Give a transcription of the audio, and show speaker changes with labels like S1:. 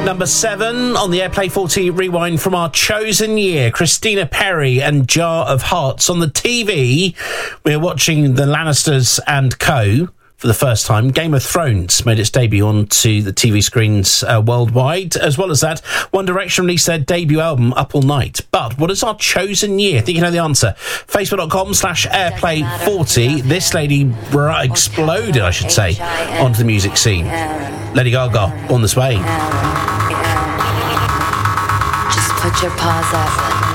S1: Number 7 on the Airplay 40 rewind from our chosen year, Christina Perri and Jar of Hearts. On the TV, we're watching The Lannisters and Co. for the first time. Game of Thrones made its debut onto the TV screens worldwide. As well as that, One Direction released their debut album, Up All Night. But what is our chosen year? I think you know the answer. Facebook.com/Airplay40. This lady exploded, I should say, onto the music scene. Lady Gaga, On This Way.
S2: Just put your paws up.